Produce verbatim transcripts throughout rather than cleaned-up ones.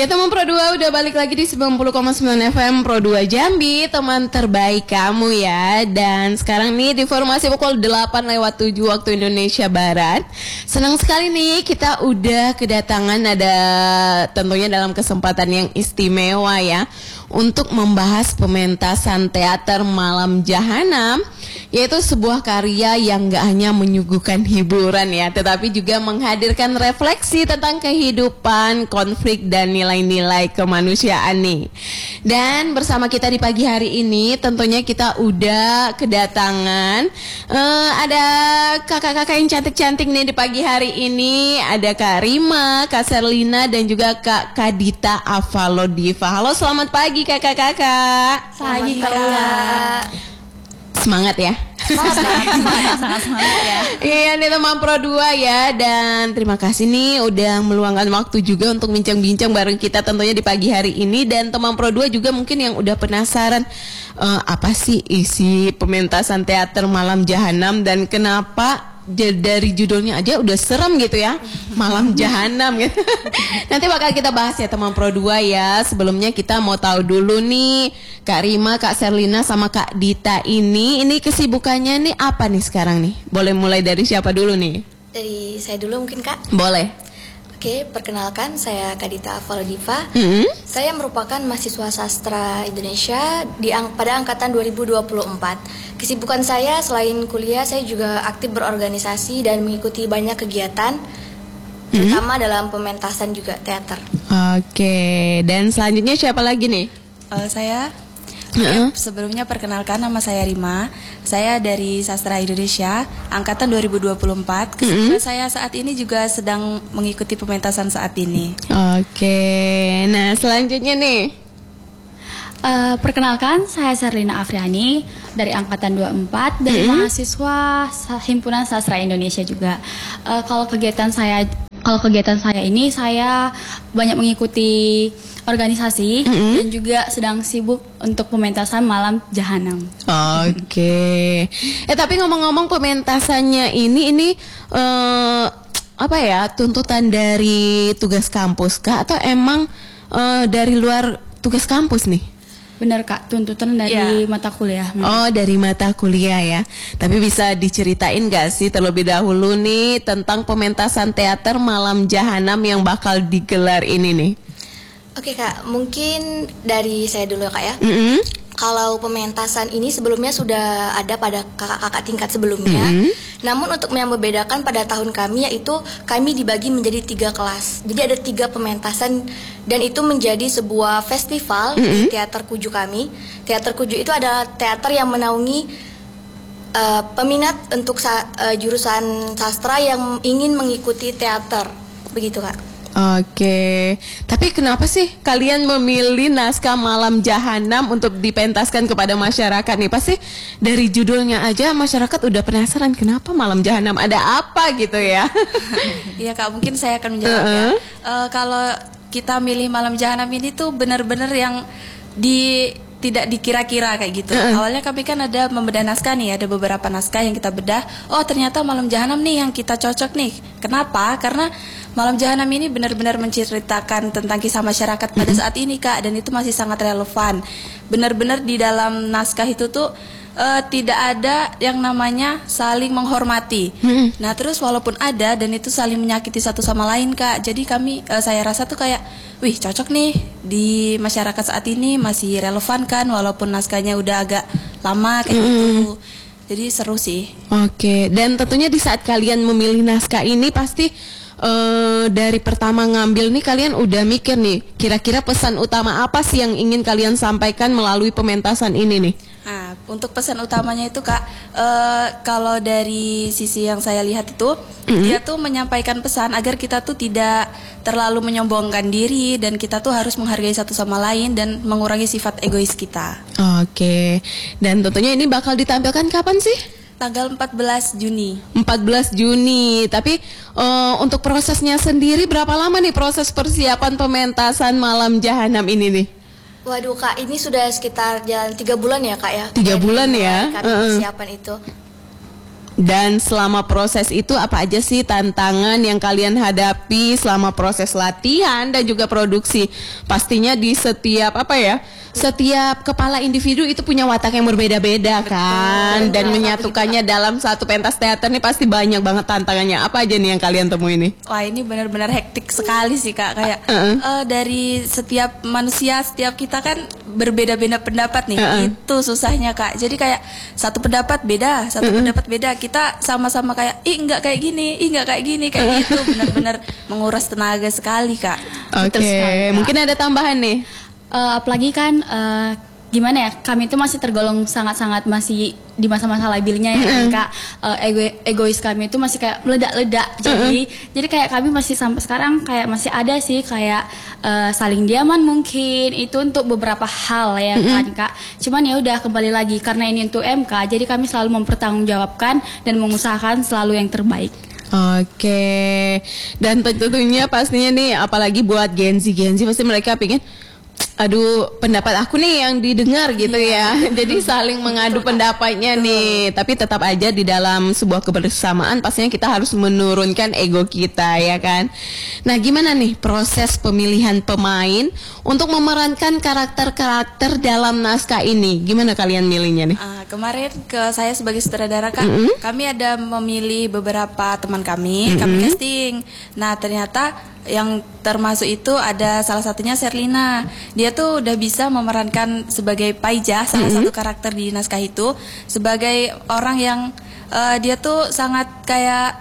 Ya teman Pro dua udah balik lagi di sembilan puluh koma sembilan F M Pro dua Jambi, teman terbaik kamu ya. Dan sekarang nih di formasi pukul delapan lewat tujuh waktu Indonesia Barat. Senang sekali nih kita udah kedatangan, ada tentunya dalam kesempatan yang istimewa ya, untuk membahas pementasan teater Malam Jahanam, yaitu sebuah karya yang gak hanya menyuguhkan hiburan ya, tetapi juga menghadirkan refleksi tentang kehidupan, konflik, dan nilai-nilai kemanusiaan nih. Dan bersama kita di pagi hari ini tentunya kita udah kedatangan uh, ada kakak-kakak yang cantik-cantik nih di pagi hari ini. Ada Kak Rima, Kak Serlina, dan juga Kak Kadita Avalodiva. Halo, selamat pagi kakak-kakak. Pagi Kak. Semangat ya. Semangat, semangat, sangat semangat ya. Iya nih teman Pro dua ya. Dan terima kasih nih udah meluangkan waktu juga untuk bincang-bincang bareng kita tentunya di pagi hari ini. Dan teman Pro dua juga mungkin yang udah penasaran uh, apa sih isi pementasan teater Malam Jahanam, dan kenapa dari judulnya aja udah serem gitu ya, Malam Jahanam gitu. Nanti bakal kita bahas ya teman Pro dua ya. Sebelumnya kita mau tahu dulu nih, Kak Rima, Kak Serlina, sama Kak Dita ini Ini kesibukannya nih apa nih sekarang nih? Boleh mulai dari siapa dulu nih? Dari saya dulu mungkin Kak. Boleh. Oke, perkenalkan saya Kadita Avalodiva. Mm-hmm. Saya merupakan mahasiswa sastra Indonesia di ang- pada angkatan dua ribu dua puluh empat. Kesibukan saya selain kuliah, saya juga aktif berorganisasi dan mengikuti banyak kegiatan, mm-hmm. terutama dalam pementasan juga teater. Oke, dan selanjutnya siapa lagi nih? Uh, saya Uh-uh. ya, sebelumnya perkenalkan, nama saya Rima. Saya dari Sastra Indonesia angkatan dua ribu dua puluh empat. Kesibukan uh-uh. saya saat ini juga sedang mengikuti pementasan saat ini. Oke, nah selanjutnya nih. Uh, perkenalkan, saya Serlina Afriani dari angkatan dua puluh empat, dari mm-hmm. mahasiswa Himpunan Sastra Indonesia juga. Uh, kalau kegiatan saya kalau kegiatan saya ini saya banyak mengikuti organisasi, mm-hmm. dan juga sedang sibuk untuk pementasan Malam Jahanam. Oke. Eh tapi ngomong-ngomong pementasannya ini ini uh, apa ya, tuntutan dari tugas kampus kah, atau emang uh, dari luar tugas kampus nih? Benar Kak, tuntutan dari ya. mata kuliah. Oh, dari mata kuliah ya. Tapi bisa diceritain gak sih terlebih dahulu nih tentang pementasan teater Malam Jahanam yang bakal digelar ini nih? Oke Kak, mungkin dari saya dulu ya Kak ya. Mm-hmm. Kalau pementasan ini sebelumnya sudah ada pada kakak-kakak tingkat sebelumnya. Mm-hmm. Namun untuk yang membedakan pada tahun kami, yaitu kami dibagi menjadi tiga kelas. Jadi ada tiga pementasan, dan itu menjadi sebuah festival mm-hmm. di teater Kuju kami. Teater Kuju itu adalah teater yang menaungi uh, peminat untuk sa- uh, jurusan sastra yang ingin mengikuti teater. Begitu Kak. Oke, tapi kenapa sih kalian memilih naskah Malam Jahanam untuk dipentaskan kepada masyarakat nih? Pasti dari judulnya aja masyarakat udah penasaran kenapa Malam Jahanam, ada apa gitu ya? Iya Kak, mungkin saya akan menjawab uh-uh. ya. Uh, kalau kita milih Malam Jahanam ini tuh benar-benar yang di tidak dikira-kira kayak gitu. Uh-uh. Awalnya kami kan ada membedah naskah nih, ada beberapa naskah yang kita bedah. Oh ternyata Malam Jahanam nih yang kita cocok nih. Kenapa? Karena Malam Jahanam ini benar-benar menceritakan tentang kisah masyarakat pada saat ini Kak, dan itu masih sangat relevan. Benar-benar di dalam naskah itu tuh uh, tidak ada yang namanya saling menghormati. Nah terus walaupun ada, dan itu saling menyakiti satu sama lain Kak. Jadi kami, uh, saya rasa tuh kayak, wih cocok nih di masyarakat saat ini, masih relevan kan, walaupun naskahnya udah agak lama kayak gitu. Jadi seru sih. Oke, dan tentunya di saat kalian memilih naskah ini pasti Uh, dari pertama ngambil nih kalian udah mikir nih kira-kira pesan utama apa sih yang ingin kalian sampaikan melalui pementasan ini nih? Nah, untuk pesan utamanya itu Kak, uh, kalau dari sisi yang saya lihat itu, mm-hmm. dia tuh menyampaikan pesan agar kita tuh tidak terlalu menyombongkan diri, dan kita tuh harus menghargai satu sama lain dan mengurangi sifat egois kita. Oke, dan tentunya ini bakal ditampilkan kapan sih? Tanggal empat belas Juni. empat belas Juni. Tapi uh, untuk prosesnya sendiri berapa lama nih proses persiapan pementasan Malam Jahanam ini nih? Waduh Kak, ini sudah sekitar jalan tiga bulan ya Kak ya. Tiga bulan ya? Kami uh-uh. persiapan itu. Dan selama proses itu apa aja sih tantangan yang kalian hadapi selama proses latihan dan juga produksi? Pastinya di setiap apa ya? Setiap kepala individu itu punya watak yang berbeda-beda kan, dan menyatukannya dalam satu pentas teater ini pasti banyak banget tantangannya. Apa aja nih yang kalian temui ini? Wah, ini benar-benar hektik sekali sih Kak. Kayak uh-uh. uh, dari setiap manusia, setiap kita kan berbeda-beda pendapat nih. Uh-uh. Itu susahnya Kak. Jadi kayak satu pendapat beda, satu uh-uh. pendapat beda. Kita sama-sama kayak, ih enggak kayak gini, ih enggak kayak gini, kayak gitu. Benar-benar menguras tenaga sekali Kak. Oke, okay. Mungkin ada tambahan nih. Uh, apalagi kan uh, gimana ya, kami itu masih tergolong sangat-sangat masih di masa-masa labilnya ya kan Kak. Uh, ego egois kami itu masih kayak meledak-ledak. Jadi uh-uh. jadi kayak kami masih sampai sekarang kayak masih ada sih kayak uh, saling diaman mungkin itu untuk beberapa hal ya uh-uh. kan Kak. Cuman ya udah kembali lagi karena ini untuk M K, jadi kami selalu mempertanggungjawabkan dan mengusahakan selalu yang terbaik. Oke. Dan tentunya pastinya nih apalagi buat Gen Z Gen Z pasti mereka pingin, aduh pendapat aku nih yang didengar gitu ya. Jadi saling mengadu pendapatnya nih. Tapi tetap aja di dalam sebuah kebersamaan pastinya kita harus menurunkan ego kita ya kan. Nah gimana nih proses pemilihan pemain untuk memerankan karakter-karakter dalam naskah ini? Gimana kalian milihnya nih? Uh, kemarin ke saya sebagai sutradara Kak, mm-hmm. kami ada memilih beberapa teman kami, mm-hmm. kami casting. Nah ternyata yang termasuk itu ada salah satunya Sherlina. Dia tuh udah bisa memerankan sebagai Paijah, salah mm-hmm. satu karakter di naskah itu, sebagai orang yang uh, dia tuh sangat kayak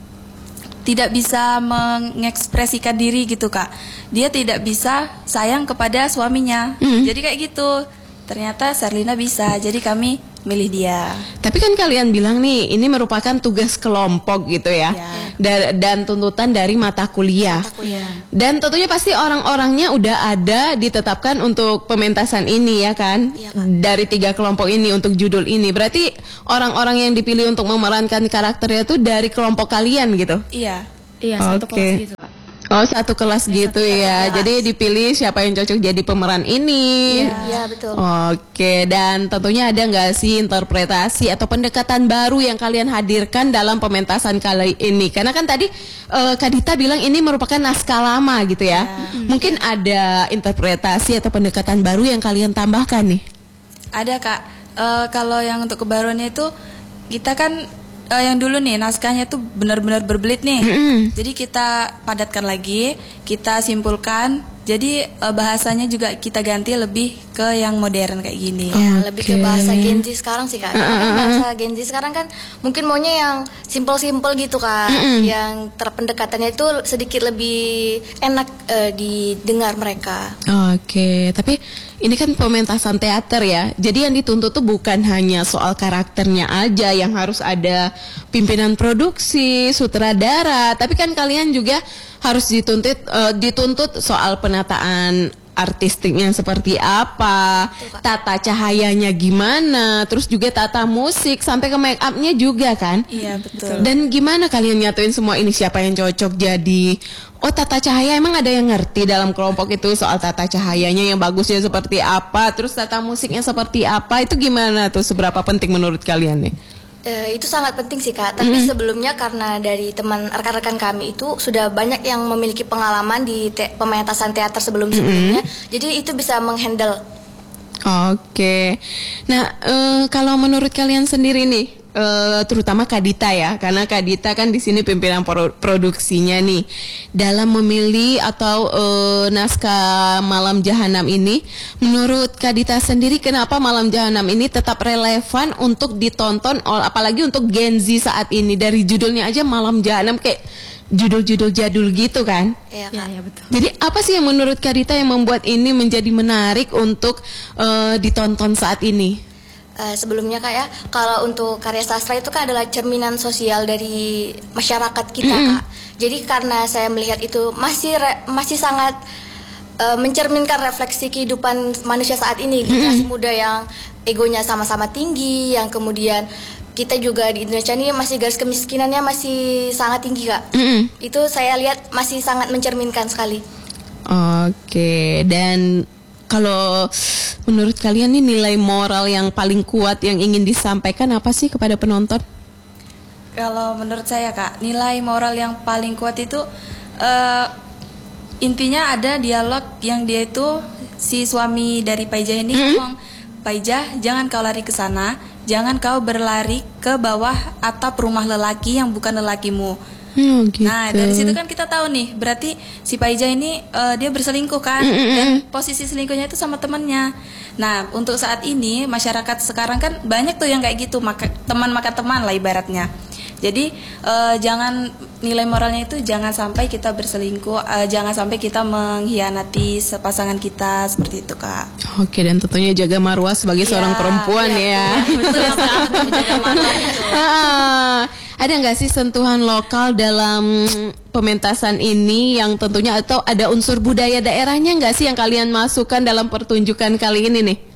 tidak bisa mengekspresikan diri gitu Kak. Dia tidak bisa sayang kepada suaminya. Mm-hmm. Jadi kayak gitu. Ternyata Sherlina bisa, jadi kami milih dia. Tapi kan kalian bilang nih, ini merupakan tugas kelompok gitu ya, ya. Da- dan tuntutan dari mata kuliah. mata kuliah. Dan tentunya pasti orang-orangnya udah ada ditetapkan untuk pementasan ini ya kan, ya, kan? Dari tiga kelompok ini untuk judul ini. Berarti orang-orang yang dipilih untuk memerankan karakternya itu dari kelompok kalian gitu? Iya. Iya, satu okay. kelas gitu Kak. Oh satu kelas ya, gitu satu ya kelas. Jadi dipilih siapa yang cocok jadi pemeran ini. Iya ya, betul. Oke, dan tentunya ada nggak sih interpretasi atau pendekatan baru yang kalian hadirkan dalam pementasan kali ini? Karena kan tadi uh, Kak Dita bilang ini merupakan naskah lama gitu ya, ya. Mungkin ada interpretasi atau pendekatan baru yang kalian tambahkan nih? Ada Kak, uh, kalau yang untuk kebaruannya itu kita kan Uh, yang dulu nih naskahnya tuh benar-benar berbelit nih. Mm-hmm. Jadi kita padatkan lagi, kita simpulkan. Jadi uh, bahasanya juga kita ganti lebih ke yang modern kayak gini. Ya, okay. Lebih ke bahasa Gen Z sekarang sih Kak. Karena kan bahasa Gen Z sekarang kan mungkin maunya yang simple-simple gitu Kak. Mm-hmm. Yang terpendekatannya itu sedikit lebih enak uh, didengar mereka. Oke, okay. Tapi ini kan pementasan teater ya. Jadi yang dituntut tuh bukan hanya soal karakternya aja yang harus ada pimpinan produksi, sutradara, tapi kan kalian juga harus dituntut uh, dituntut soal penataan artistiknya seperti apa, tata cahayanya gimana, terus juga tata musik sampai ke make upnya juga kan? Iya betul. Dan gimana kalian nyatuin semua ini, siapa yang cocok jadi? Oh tata cahaya emang ada yang ngerti dalam kelompok itu soal tata cahayanya yang bagusnya seperti apa, terus tata musiknya seperti apa, itu gimana tuh, seberapa penting menurut kalian nih? Uh, itu sangat penting sih Kak, tapi mm-hmm. sebelumnya karena dari teman rekan-rekan kami itu sudah banyak yang memiliki pengalaman di te- pementasan teater sebelum-sebelumnya, mm-hmm. jadi itu bisa menghandle. Oke, nah uh, kalau menurut kalian sendiri nih, uh, terutama Kak Dita ya, karena Kak Dita kan di sini pimpinan pro- produksinya nih, dalam memilih atau uh, naskah Malam Jahanam ini, menurut Kak Dita sendiri kenapa Malam Jahanam ini tetap relevan untuk ditonton, apalagi untuk Gen Z saat ini? Dari judulnya aja Malam Jahanam kayak judul-judul jadul gitu kan? Iya Kak. Ya, betul. Jadi apa sih yang menurut Kak Dita yang membuat ini menjadi menarik untuk uh, ditonton saat ini? Uh, sebelumnya Kak ya, kalau untuk karya sastra itu kan adalah cerminan sosial dari masyarakat kita mm-hmm. Kak. Jadi karena saya melihat itu masih re- masih sangat uh, mencerminkan refleksi kehidupan manusia saat ini, generasi mm-hmm. muda yang egonya sama-sama tinggi, yang kemudian kita juga di Indonesia ini masih garis kemiskinannya masih sangat tinggi Kak. Mm-hmm. Itu saya lihat masih sangat mencerminkan sekali. Oke, dan kalau menurut kalian nih nilai moral yang paling kuat yang ingin disampaikan apa sih kepada penonton? Kalau menurut saya Kak, nilai moral yang paling kuat itu uh, intinya ada dialog yang dia itu si suami dari Paijah ini Hmm? ngomong, Paijah jangan kau lari ke sana, jangan kau berlari ke bawah atap rumah lelaki yang bukan lelakimu. Oh, gitu. Nah dari situ kan kita tahu nih, berarti si Paijah ini uh, dia berselingkuh kan, Mm-mm. dan posisi selingkuhnya itu sama temannya. Nah untuk saat ini masyarakat sekarang kan banyak tuh yang kayak gitu, maka teman maka teman lah ibaratnya. Jadi uh, jangan nilai moralnya itu jangan sampai kita berselingkuh, uh, jangan sampai kita mengkhianati pasangan kita seperti itu Kak. Oke, dan tentunya jaga marwah sebagai seorang perempuan ya. Betul sekali menjaga marwah itu. Ah, ada nggak sih sentuhan lokal dalam pementasan ini yang tentunya atau ada unsur budaya daerahnya nggak sih yang kalian masukkan dalam pertunjukan kali ini nih?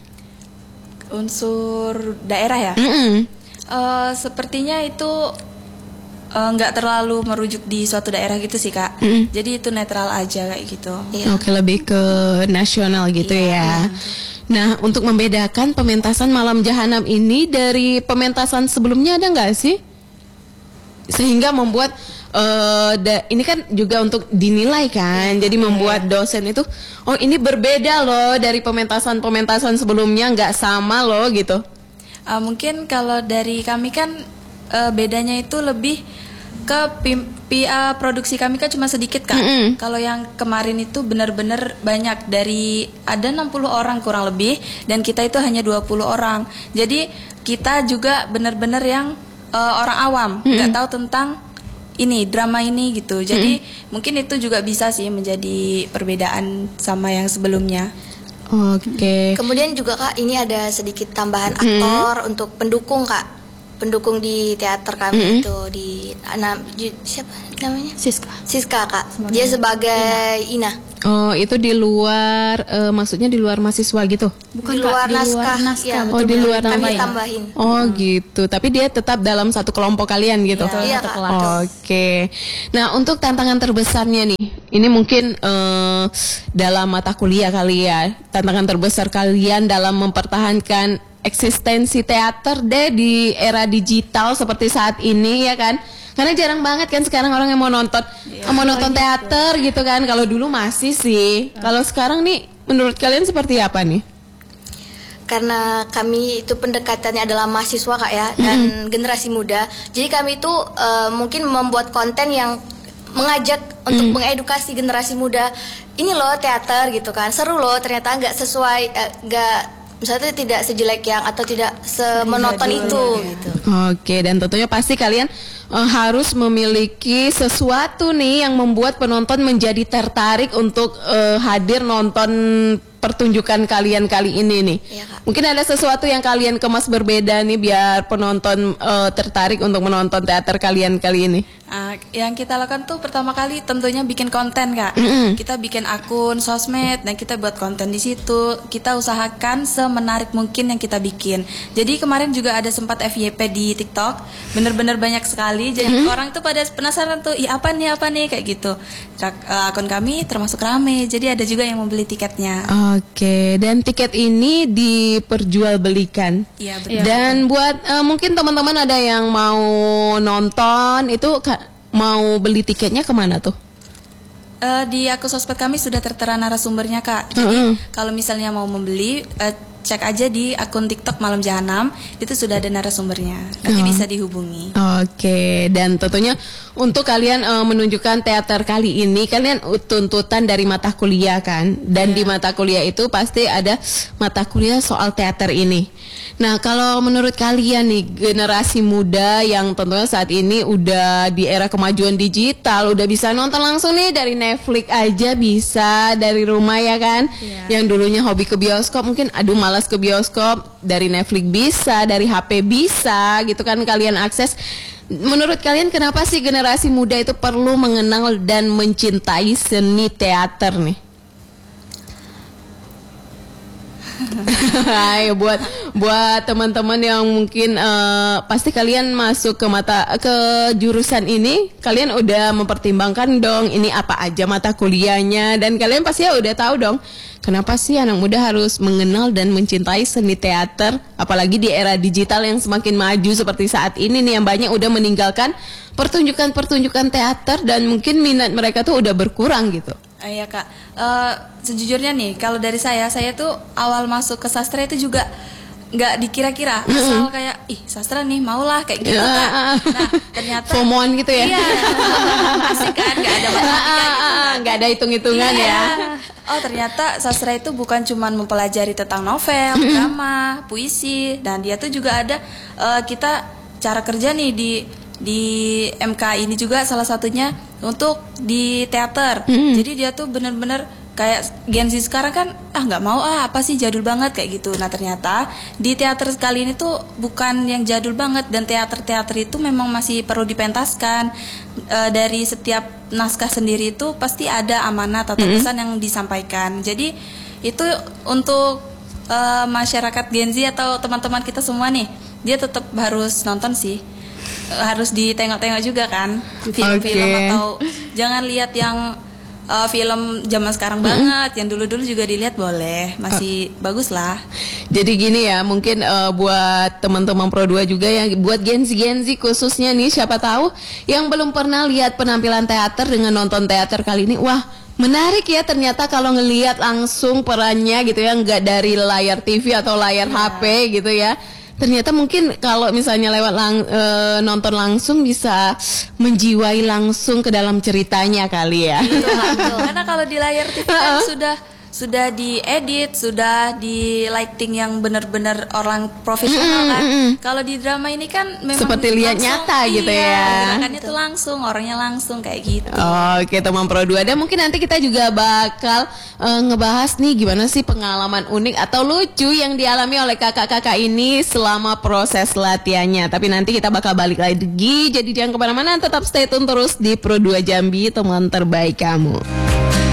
Unsur daerah ya? Mm-mm. Uh, sepertinya itu uh, nggak terlalu merujuk di suatu daerah gitu sih Kak. Mm-mm. Jadi itu netral aja kayak gitu. Iya. Oke, lebih ke nasional gitu ya. Nah, untuk membedakan pementasan Malam Jahanam ini dari pementasan sebelumnya ada nggak sih? Sehingga membuat eh, da- ini kan juga untuk dinilai kan. Jadi membuat dosen itu, oh ini berbeda loh dari pementasan-pementasan sebelumnya, nggak sama loh gitu. Uh, mungkin kalau dari kami kan uh, bedanya itu lebih ke pim, pi, uh, produksi kami kan cuma sedikit Kak. Mm-mm. Kalau yang kemarin itu benar-benar banyak, dari ada enam puluh orang kurang lebih dan kita itu hanya dua puluh orang. Jadi kita juga benar-benar yang uh, orang awam, nggak tahu tentang ini drama ini gitu. Jadi mungkin itu juga bisa sih menjadi perbedaan sama yang sebelumnya. Oke. Kemudian juga Kak, ini ada sedikit tambahan aktor untuk pendukung Kak, pendukung di teater kami itu di anak siapa namanya? Siska. Siska Kak. Dia sebagai Ina. Oh, itu di luar, eh, maksudnya di luar mahasiswa gitu? Bukan di Kak, luar di luar naskah. naskah, Iya, Oh, di luar kami nambahin. tambahin. Oh gitu, tapi dia tetap dalam satu kelompok kalian gitu. Iya, satu Kak. kelas. Oke. Nah, untuk tantangan terbesarnya nih, ini mungkin eh, dalam mata kuliah kali ya. Tantangan terbesar kalian dalam mempertahankan eksistensi teater deh di era digital seperti saat ini ya kan? Karena jarang banget kan sekarang orang yang mau nonton, mau nonton teater gitu kan. Kalau dulu masih sih. Kalau sekarang nih, menurut kalian seperti apa nih? Karena kami itu pendekatannya adalah mahasiswa Kak ya, dan generasi muda. Jadi kami itu eh, mungkin membuat konten yang mengajak untuk mengedukasi generasi muda. Ini loh teater gitu kan, seru loh, ternyata nggak sesuai, eh, nggak misalnya tidak sejelek yang atau tidak semonoton itu gitu. Oke, dan tentunya pasti kalian eh, harus memiliki sesuatu nih yang membuat penonton menjadi tertarik untuk eh, hadir nonton pertunjukan kalian kali ini nih. Iya, Kak. Mungkin ada sesuatu yang kalian kemas berbeda nih biar penonton eh, tertarik untuk menonton teater kalian kali ini. Ah, yang kita lakukan tuh pertama kali tentunya bikin konten Kak. Mm-mm. Kita bikin akun sosmed dan kita buat konten di situ. Kita usahakan semenarik mungkin yang kita bikin. Jadi kemarin juga ada sempat F Y P di TikTok, bener-bener banyak sekali. Jadi orang tuh pada penasaran tuh, ih apa nih apa nih kayak gitu. Rak- eh, akun kami termasuk rame. Jadi ada juga yang membeli tiketnya. Oke, dan tiket ini diperjualbelikan. Iya betul. Dan buat eh, mungkin teman-teman ada yang mau nonton itu ka- mau beli tiketnya kemana tuh? Eh, di akun sosmed kami sudah tertera narasumbernya Kak. Jadi Mm-mm. kalau misalnya mau membeli, eh, cek aja di akun TikTok Malam Jahanam, itu sudah ada narasumbernya. Nanti Oh. bisa dihubungi. Oke, dan tentunya untuk kalian eh, menunjukkan teater kali ini, kalian tuntutan dari mata kuliah kan, dan di mata kuliah itu pasti ada mata kuliah soal teater ini. Nah, kalau menurut kalian nih generasi muda yang tentunya saat ini udah di era kemajuan digital, udah bisa nonton langsung nih dari Netflix aja bisa dari rumah ya kan? Yang dulunya hobi ke bioskop mungkin aduh malas ke bioskop, dari Netflix bisa, dari H P bisa gitu kan kalian akses. Menurut kalian kenapa sih generasi muda itu perlu mengenal dan mencintai seni teater nih? Ayo buat buat teman-teman yang mungkin uh, pasti kalian masuk ke mata ke jurusan ini, kalian udah mempertimbangkan dong ini apa aja mata kuliahnya, dan kalian pasti ya udah tahu dong kenapa sih anak muda harus mengenal dan mencintai seni teater, apalagi di era digital yang semakin maju seperti saat ini nih, yang banyak udah meninggalkan pertunjukan-pertunjukan teater dan mungkin minat mereka tuh udah berkurang gitu. Ah, iya kak, uh, sejujurnya nih kalau dari saya, saya tuh awal masuk ke sastra itu juga nggak dikira-kira, asal mm-hmm. kayak ih sastra nih maulah kayak gitu kak. Nah ternyata FOMOan gitu ya. Iya, asik kan, nggak ada matematika gitu, nggak ada hitung-hitungan iya. ya. Oh ternyata sastra itu bukan cuma mempelajari tentang novel, drama, puisi, dan dia tuh juga ada uh, kita cara kerja nih di di M K ini juga salah satunya untuk di teater. Mm. Jadi dia tuh bener-bener kayak Gen Z sekarang kan ah nggak mau ah apa sih jadul banget kayak gitu. Nah ternyata di teater kali ini tuh bukan yang jadul banget, dan teater-teater itu memang masih perlu dipentaskan. E, dari setiap naskah sendiri itu pasti ada amanat atau pesan mm. yang disampaikan. Jadi itu untuk e, masyarakat Gen Z atau teman-teman kita semua nih, dia tetap harus nonton sih. Harus ditengok-tengok juga kan film-film, okay. Atau jangan lihat yang uh, film zaman sekarang mm-hmm. banget, yang dulu-dulu juga dilihat boleh, masih uh. bagus lah. Jadi gini ya, mungkin uh, buat teman-teman Pro dua juga, yang buat Gen Z Gen Z khususnya nih, siapa tahu yang belum pernah lihat penampilan teater dengan nonton teater kali ini, wah menarik ya ternyata kalau ngelihat langsung perannya gitu ya, nggak dari layar T V atau layar yeah. H P gitu ya. Ternyata mungkin kalau misalnya lewat lang, e, nonton langsung bisa menjiwai langsung ke dalam ceritanya kali ya. Iya, karena kalau di layar T V kan sudah sudah diedit, sudah di lighting yang benar-benar orang profesional kan. Mm, mm, mm. Kalau di drama ini kan memang seperti lihat langsung, nyata iya, gitu ya. Gerakannya tuh langsung, orangnya langsung kayak gitu. Oh, oke teman Pro dua, dan mungkin nanti kita juga bakal uh, ngebahas nih gimana sih pengalaman unik atau lucu yang dialami oleh kakak-kakak ini selama proses latihannya. Tapi nanti kita bakal balik lagi, jadi jangan kemana-mana, tetap stay tune terus di Pro dua Jambi, teman terbaik kamu.